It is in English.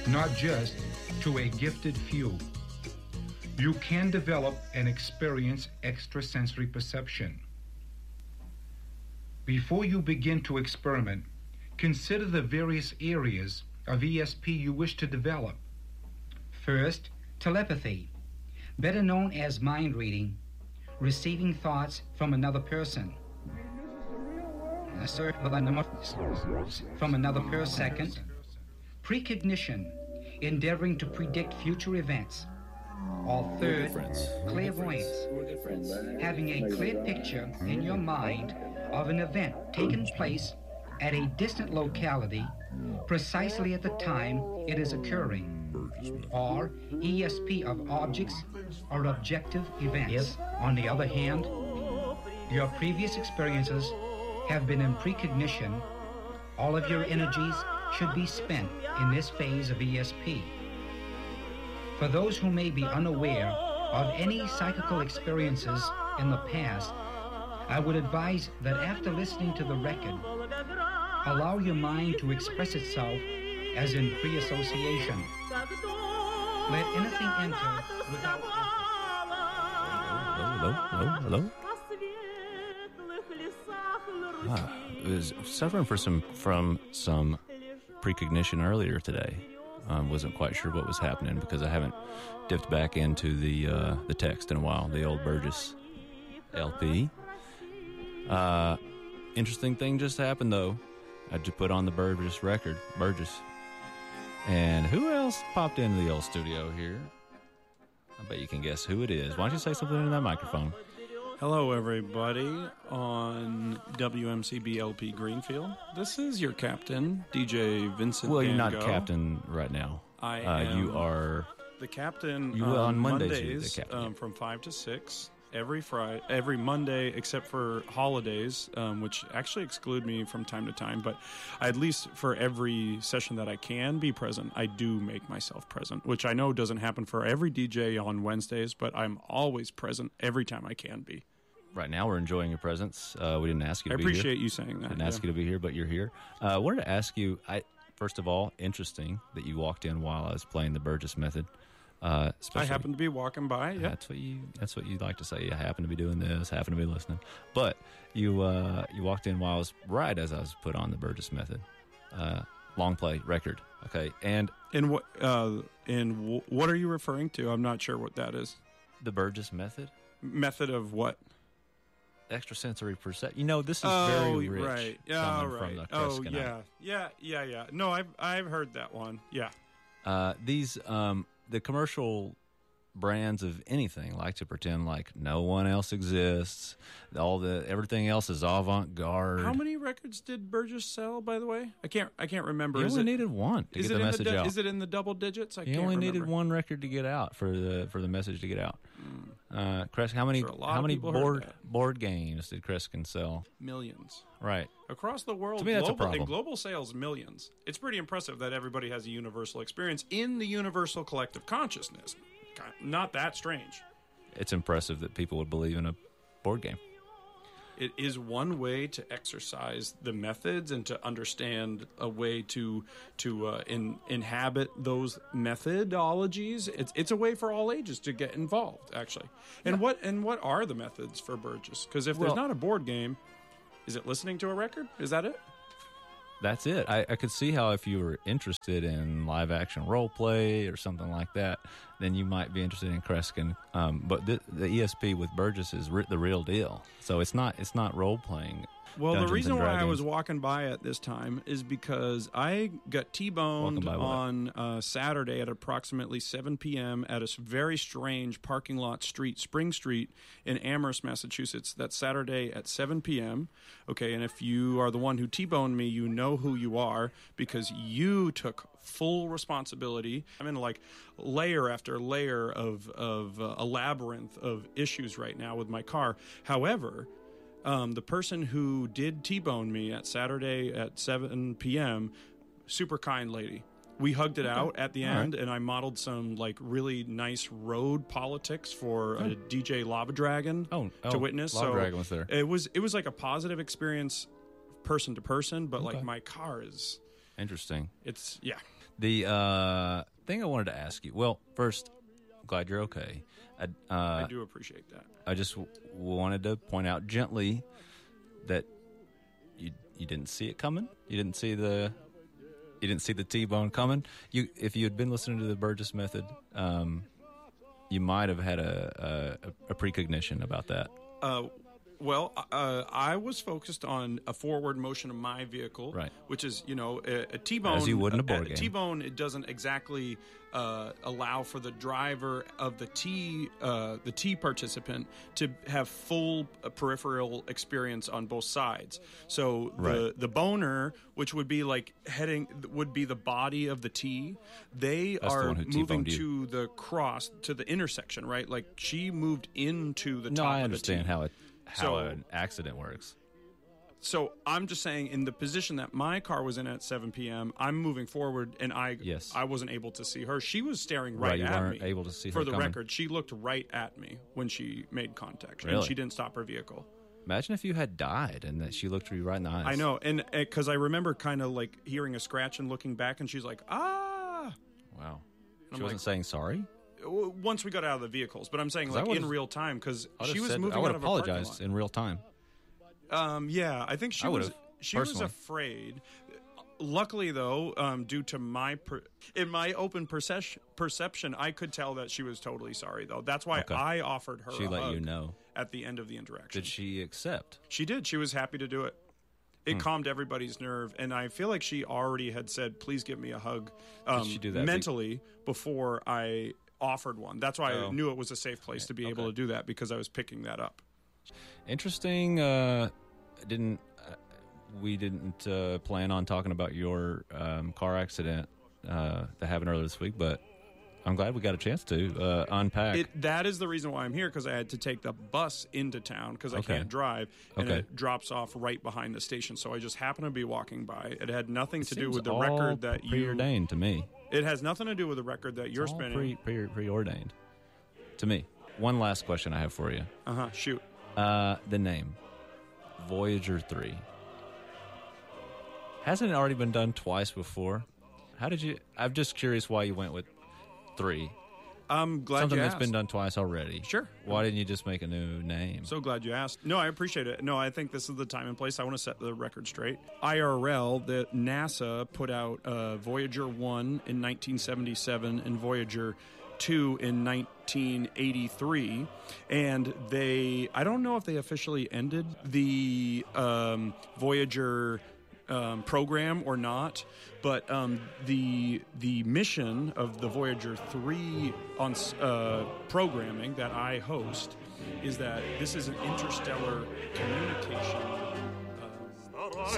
not just to a gifted few. You can develop and experience extrasensory perception. Before you begin to experiment, consider the various areas of ESP you wish to develop. First, telepathy, better known as mind reading, receiving thoughts from another person. From another per second. Precognition, endeavoring to predict future events. Or third, clairvoyance, having a clear picture in your mind of an event taking place at a distant locality precisely at the time it is occurring. Or ESP of objects or objective events. If, on the other hand, your previous experiences have been in precognition, all of your energies should be spent in this phase of ESP. For those who may be unaware of any psychical experiences in the past, I would advise that after listening to the record, allow your mind to express itself as in pre-association. Let anything enter without Hello? I was suffering from some precognition earlier today. Wasn't quite sure what was happening because I haven't dipped back into the text in a while, the old Burgess LP. Interesting thing just happened, though. I just put on the Burgess record, Burgess. And who else popped into the old studio here? I bet you can guess who it is. Why don't you say something in that microphone? Hello, everybody, on WMCB LP Greenfield. This is your captain, DJ Vincent Well, you're Van not Gogh. captain right now. I am. You are The captain You will on Mondays, Mondays you're the captain. from 5 to 6. Every Monday except for holidays, which actually exclude me from time to time. But at least for every session that I can be present, I do make myself present, which I know doesn't happen for every DJ on Wednesdays, but I'm always present every time I can be. right now. We're enjoying your presence. We didn't ask you to I be here. appreciate you saying that. Didn't ask you to be here, but you're here. I wanted to ask you, first of all, interesting that you walked in while I was playing the Burgess method. I happen to be walking by. Yeah, That's what you like to say. I happen to be doing this. Happen to be listening. But you walked in while I was as I was put on the Burgess method, long play record. Okay, and what are you referring to? I'm not sure what that is. the Burgess method, Method of what? extrasensory perception. This is very rich. Right. Yeah, coming right. From the Oh, Kreskinite. yeah. No, I've heard that one. Yeah. These the commercial brands of anything like to pretend like no one else exists. Everything else is avant-garde. How many records did Burgess sell, by the way? I can't remember. You only needed one to get the message out. Is it in the double digits? You only needed one record to get out for the message to get out. Kreskin, how many board games did Kreskin sell? Millions. Right. Across the world, To me, that's a problem. in global sales, millions. It's pretty impressive that everybody has a universal experience in the universal collective consciousness. Not that strange. It's impressive that people would believe in a board game. It is one way to exercise the methods and to understand a way to inhabit those methodologies. It's a way for all ages to get involved, actually. And what are the methods for Burgess? Because if there's not a board game, is it listening to a record? Is that it? That's it. I could see how if you were interested in live action role play or something like that, then you might be interested in Kreskin. But the ESP with Burgess is the real deal. So it's not role playing. Well, Dungeons the reason and why I Dragons. was walking by at this time is because I got T-boned on Saturday at approximately 7 p.m. at a very strange parking lot street, Spring Street in Amherst, Massachusetts. That's Saturday at 7 p.m. Okay, and if you are the one who T-boned me, you know who you are because you took full responsibility. I'm in like layer after layer of a labyrinth of issues right now with my car. However, the person who did T-bone me at Saturday at 7 p.m., super kind lady. We hugged it out at the end, and I modeled some like really nice road politics for a DJ Lava Dragon to witness. Lava Dragon was there. It was like a positive experience, person to person, but like my car is interesting. The thing I wanted to ask you. Well, first, I'm glad you're okay. I do appreciate that. I just wanted to point out gently that you didn't see it coming. You didn't see the T-bone coming. If you had been listening to the Burgess Method, you might have had a precognition about that. Well, I was focused on a forward motion of my vehicle, right? Which is, a T-bone. As you would in a board game. A T-bone, it doesn't exactly allow for the driver of the T participant to have full peripheral experience on both sides. So the boner, which would be like would be the body of the T. That's are moving to the cross, to the intersection, right? Like she moved into the top of the T. No, I understand how an accident works. So I'm just saying, in the position that my car was in at 7 p.m., I'm moving forward, and I wasn't able to see her. She was staring right at me. You weren't able to see her. For the record, she looked right at me when she made contact, and she didn't stop her vehicle. Imagine if you had died and that she looked you right in the eyes. I know, and because I remember kind of like hearing a scratch and looking back, and she's like, ah. Wow. She wasn't saying sorry? Once we got out of the vehicles, but I'm saying like in real time, because she was moving out of a parking lot. I would have apologized in real time. Yeah, I think she was afraid. Luckily, though, due to in my open perception, I could tell that she was totally sorry, though. That's why I offered her a hug at the end of the interaction. Did she accept? She did. She was happy to do it. It calmed everybody's nerve, and I feel like she already had said, please give me a hug did she do that mentally before I offered one. That's why I knew it was a safe place to be able to do that, because I was picking that up. Interesting. We didn't plan on talking about your car accident that happened earlier this week, but I'm glad we got a chance to unpack. That is the reason why I'm here, because I had to take the bus into town because I can't drive, and it drops off right behind the station. So I just happened to be walking by. It had nothing to do with the record that you preordained to me. It has nothing to do with the record that you're spinning. Preordained to me. One last question I have for you. Shoot. The name Voyager 3. Hasn't it already been done twice before? How did you? I'm just curious why you went with 3. I'm glad something you that's asked. been done twice already. Sure. Why didn't you just make a new name? So glad you asked. No, I appreciate it. No, I think this is the time and place. I want to set the record straight. IRL, that NASA put out Voyager 1 in 1977 and Voyager 2 in 1983, and I don't know if they officially ended the Voyager program or not, but the mission of the Voyager 3 on programming that I host is that this is an interstellar communication